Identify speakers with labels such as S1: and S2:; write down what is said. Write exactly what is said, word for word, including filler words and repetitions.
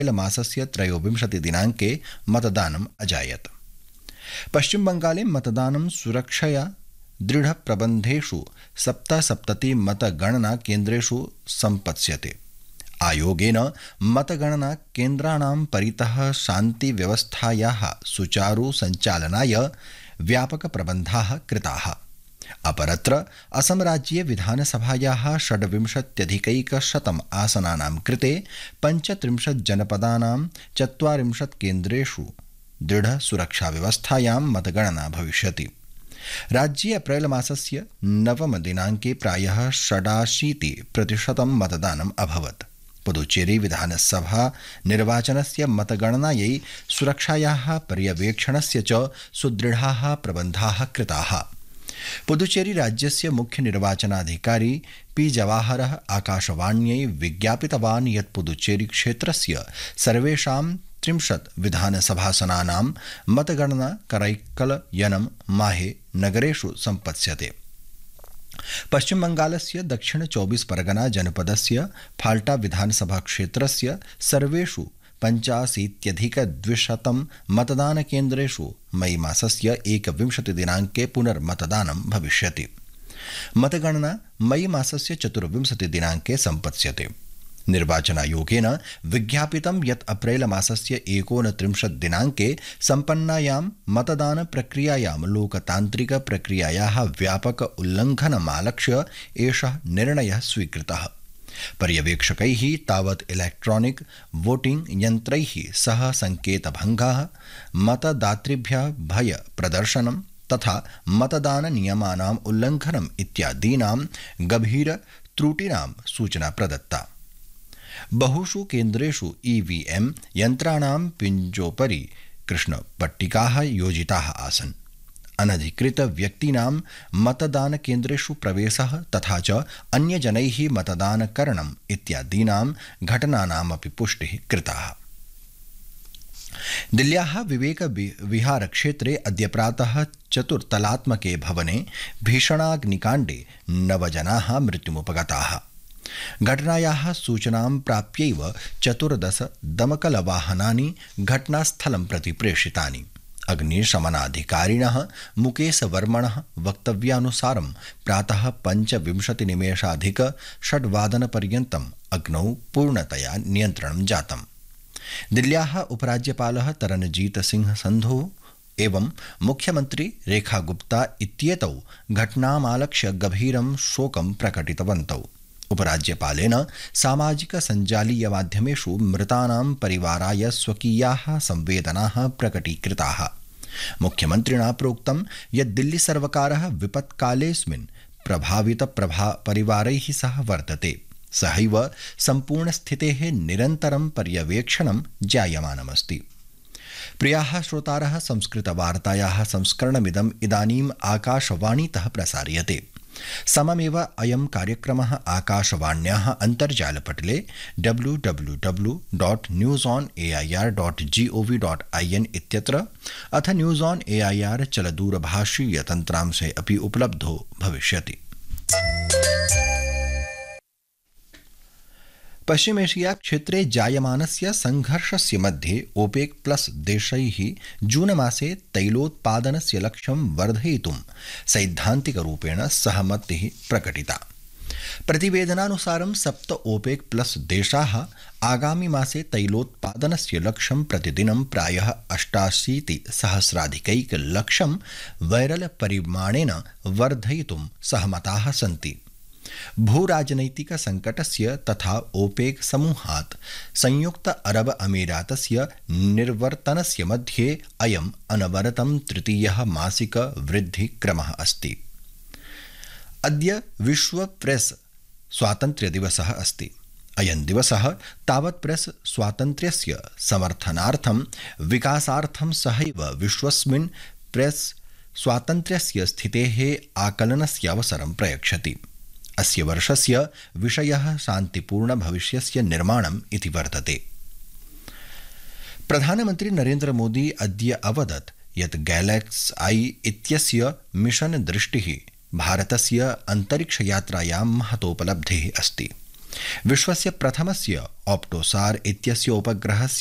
S1: मासस्य त्रयोविंशतिदिनाङ्के मतदानम् अजायत। पश्चिमबङ्गाले मतदानं सुरक्षया दृढप्रबन्धेषु सप्तसप्तति मतगणना केन्द्रेषु सम्पत्स्यते। आयोगेन मतगणना केन्द्राणां परितः शान्तिव्यवस्थायाः सुचारु सञ्चालनाय व्यापकप्रबन्धाः कृताः। अपरत्र असम राज्ये विधानसभायाः षड्विंशत्यधिकैकशतम् आसनानां कृते पञ्चत्रिंशत् जनपदानां चत्वारिंशत् केन्द्रेषु दृढसुरक्षाव्यवस्थायां मतगणना भविष्यति। राज्ये अप्रैल मासस्य नवमदिनाङ्के प्रायः षडाशीति प्रतिशतं मतदानम् अभवत्। पुदुचेरी विधानसभा निर्वाचनस्य मतगणनायै सुरक्षायाः पर्यवेक्षणस्य च सुदृढाः प्रबन्धाः कृताः। पुदुचेरी राज्यस्य मुख्य निर्वाचनाधिकारी पी जवाहरः आकाशवाण्यै विज्ञापितवान् यत् पुदुचेरी क्षेत्रस्य सर्वेषां त्रिंशत् विधानसभासनानां मतगणना करैक्कलयनं माहे नगरेषु सम्पत्स्यते। पश्चिमबङ्गालस्य दक्षिण चौबीस परगना जनपदस्य फाल्टा विधानसभा क्षेत्रस्य सर्वेषु पञ्चाशीत्यधिकद्विशतं मतदानकेन्द्रेषु मई मासस्य एकविंशतिदिनाङ्के पुनर्मतदानं भविष्यति। मतगणना मई मासस्य चतुर्विंशतिदिनाङ्के सम्पत्स्यते। निर्वाचनायोगेन विज्ञापितं यत् अप्रैल मासस्य एकोनत्रिंशत् दिनाङ्के सम्पन्नायां मतदानप्रक्रियायां लोकतान्त्रिकप्रक्रियायाः व्यापक उल्लङ्घनमालक्ष्य एषः निर्णयः स्वीकृतः। पर्यवेक्षकैः तावत् इलेक्ट्रॉनिक वोटिंग यन्त्रैः सह संकेतभङ्गः, मतदातृभ्यः भय प्रदर्शनं तथा मतदाननियमानाम् उल्लङ्घनम् इत्यादीनां गभीर त्रुटीनां सूचना प्रदत्ता। बहुषु केन्द्रेषु ईवीएम यन्त्राणां पिञ्जोपरि कृष्णपट्टिकाः योजिताः आसन्। अनधिकृत व्यक्तीनां मतदानकेन्द्रेषु प्रवेशः तथा च अन्यजनैः मतदानकरणम् इत्यादीनां घटनानामपि पुष्टिः कृताः। दिल्ल्याः विवेक विहार क्षेत्रे अद्य प्रातः चतुर्तलात्मके भवने भीषणाग्निकाण्डे नवजनाः मृत्युमुपगताः। घटनायाः सूचनां प्राप्यैव चतुर्दश दमकलवाहनानि घटनास्थलं प्रति प्रेषितानि। अग्निशमनाधिकारिणः मुकेशवर्मणः वक्तव्यानुसारं प्रातः पञ्चविंशतिनिमेषाधिक षड्वादनपर्यन्तम् अग्नौ पूर्णतया नियन्त्रणं जातम्। दिल्ल्याः उपराज्यपालः तरनजीत सिंह संधु एवं मुख्यमन्त्री रेखा गुप्ता इत्येतौ घटनामालक्ष्य गभीरं शोकं प्रकटितवन्तौ। उपराज्यपालेन सामाजिक सञ्जालीय माध्यमेषु मृतानां परिवाराय स्वकीयाः संवेदनाः प्रकटीकृताः। मुख्यमन्त्रिणा प्रोक्तं यत् दिल्ली सर्वकारः विपत्कालेऽस्मिन् प्रभावित प्रभा परिवारैः सह वर्तते। सहैव सम्पूर्णस्थितेः निरन्तरं पर्यवेक्षणं जायमानमस्ति। प्रियाः श्रोतारः, संस्कृतवार्तायाः संस्करणमिदम् इदानीम् आकाशवाणीतः प्रसार्यते। सममेव अयं कार्यक्रमः आकाशवाण्याः अन्तर्जालपटले W W W dot news on A I R dot G O V dot I N इत्यत्र अथ news on A I R चलदूरभाषीय तन्त्रांशे अपि उपलब्धो भविष्यति। पश्चिमेशिया क्षेत्रे जायमानस्य संघर्षस्य मध्ये ओपेक प्लस देशैः जून मासे तैलोत्पादनस्य लक्ष्यं वर्धयितुं सैद्धान्तिकरूपेण सहमतिः प्रकटिता। प्रतिवेदनानुसारं सप्त ओपेक प्लस देशाः आगामि मासे तैलोत्पादनस्य लक्ष्यं प्रतिदिनं प्रायः अष्टाशीति सहस्राधिकैक लक्षं वैरल परिमाणेन वर्धयितुं सहमताः सन्ति। भूराजनैतिक संकटस्य तथा ओपेक समूहात् संयुक्त अरब अमीरातस्य निर्वर्तनस्य मध्ये अयम् अनवरतं तृतीयः मासिक वृद्धिक्रमः अस्ति। अद्य विश्व प्रेस स्वातन्त्र्य दिवसः अस्ति। अयं दिवसः तावत् प्रेस स्वातन्त्र्यस्य समर्थनार्थं विकासार्थं सहैव विश्वस्मिन् प्रेस स्वातन्त्र्यस्य स्थितेः आकलनस्य अवसरं प्रयच्छति। अस्य वर्षस्य विषयः शान्तिपूर्ण भविष्यस्य निर्माणम् इति वर्तते। प्रधानमन्त्री नरेन्द्र मोदी अद्य अवदत् यत् गैलेक्स आई इत्यस्य मिशन दृष्टिः भारतस्य अन्तरिक्षयात्रायां महतोपलब्धिः अस्ति। विश्वस्य प्रथमस्य ऑप्टोसार इत्यस्य उपग्रहस्य